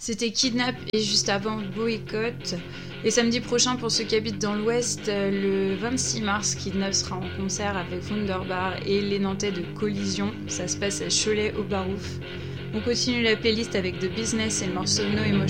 C'était Kidnap et juste avant Boycott. Et samedi prochain, pour ceux qui habitent dans l'Ouest, le 26 mars, Kidnap sera en concert avec Wunderbar et les Nantais de Collision. Ça se passe à Cholet au Barouf. On continue la playlist avec The Business et le morceau No Emotion.